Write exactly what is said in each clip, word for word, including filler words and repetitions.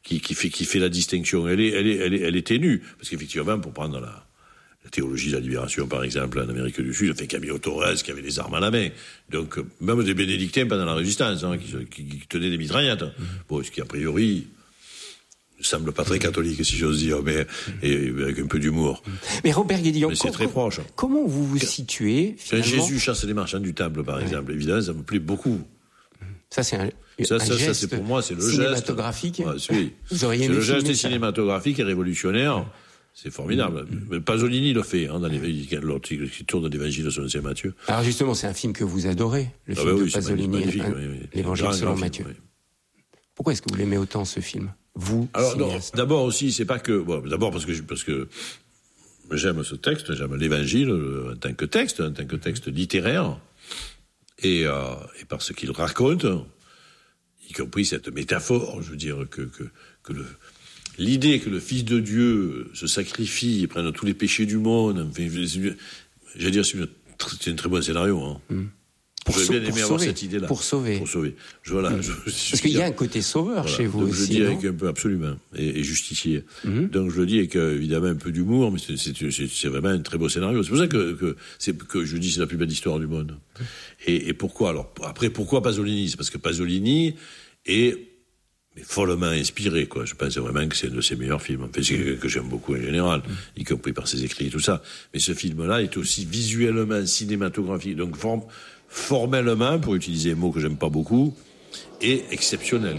qui, qui fait, qui fait la distinction. Elle est, elle est, elle est, elle est ténue. Parce qu'effectivement, pour prendre la, la théologie de la libération, par exemple, en Amérique du Sud, enfin, Camilo Torres, qui avait des armes à la main. Donc, même des bénédictins pendant la Résistance, hein, qui, qui, qui tenaient des mitraillettes. Mmh. Bon, ce qui, a priori, ne semble pas très catholique, si j'ose dire, mais, et, avec un peu d'humour. Mais Robert Guédillon, mais c'est très proche. Comment vous vous situez, finalement? Quand Jésus chasse les marchands du temple, par ouais. exemple, évidemment, ça me plaît beaucoup. Ça, c'est un, ça, un ça, geste ça, c'est pour moi, c'est le cinématographique. Geste. Ouais, oui. Vous auriez c'est le geste ça. cinématographique et révolutionnaire. C'est formidable. Mmh. Pasolini le fait, hein, dans les, l'autre qui tourne de l'Évangile selon saint Matthieu. Alors justement, c'est un film que vous adorez, le ah film bah oui, de Pasolini, oui, oui. l'Évangile selon Matthieu. Oui. Pourquoi est-ce que vous l'aimez autant, ce film, vous, Alors, non, d'abord aussi, c'est pas que... Bon, d'abord parce que, parce que j'aime ce texte, j'aime l'Évangile en tant que texte, en tant que texte littéraire, et, euh, et parce qu'il raconte, y compris cette métaphore, je veux dire, que, que, que le... L'idée que le Fils de Dieu se sacrifie et prenne tous les péchés du monde, enfin, j'allais dire, c'est, une, c'est un très bon scénario. Hein. Mmh. Pour, J'aurais so- bien aimé pour avoir sauver. cette idée-là. Pour sauver. Pour sauver. Je, voilà, mmh. je, Parce je qu'il y dire, a un côté sauveur voilà. chez vous Donc, aussi. Je le dis non avec un peu absolument, et, et justifié. Mmh. Donc je le dis avec évidemment un peu d'humour, mais c'est, c'est, c'est, c'est vraiment un très beau scénario. C'est pour ça que, que, c'est, que je dis c'est la plus belle histoire du monde. Mmh. Et, et pourquoi alors après, pourquoi Pasolini? C'est parce que Pasolini est... mais follement inspiré, quoi. Je pense vraiment que c'est un de ses meilleurs films. Enfin, c'est quelqu'un que j'aime beaucoup en général, mmh. y compris par ses écrits et tout ça. Mais ce film-là est aussi visuellement cinématographique, donc form- formellement, pour utiliser un mot que j'aime pas beaucoup, et exceptionnel.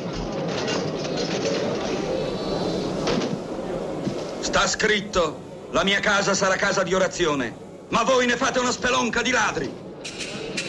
Sta scritto: la mia casa sarà casa di orazione, ma voi ne fate una spelonca di ladri.